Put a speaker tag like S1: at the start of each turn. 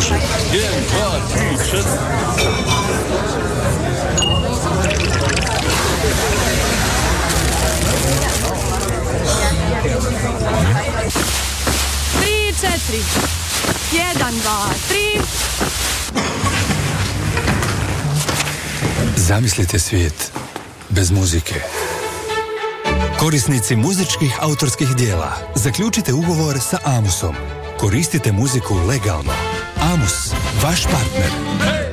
S1: Može.
S2: 1, 2, 3, 4.
S3: Tri, četiri. 1, 2, 3.
S1: Zamislite svijet bez muzike. Korisnici muzičkih autorskih dijela, zaključite ugovor sa Amusom. Koristite muziku legalno. Amus, vaš partner.